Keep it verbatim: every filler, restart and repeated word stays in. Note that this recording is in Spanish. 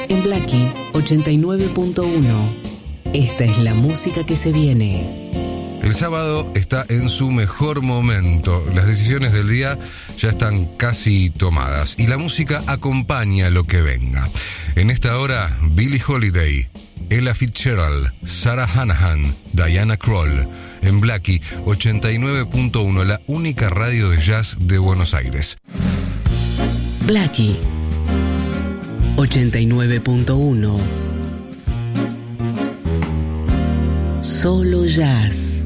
En Blackie ochenta y nueve punto uno. Esta es la música que se viene. El sábado está en su mejor momento. Las decisiones del día ya están casi tomadas y la música acompaña lo que venga. En esta hora, Billie Holiday, Ella Fitzgerald, Sarah Hanahan, Diana Krall. En Blackie ochenta y nueve punto uno, la única radio de jazz de Buenos Aires. Blackie ochenta y nueve punto uno. Solo jazz.